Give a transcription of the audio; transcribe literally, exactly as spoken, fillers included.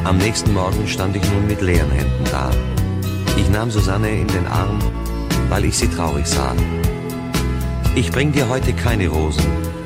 Am nächsten Morgen stand ich nun mit leeren Händen da. Ich nahm Susanne in den Arm, weil ich sie traurig sah. Ich bring dir heute keine Rosen,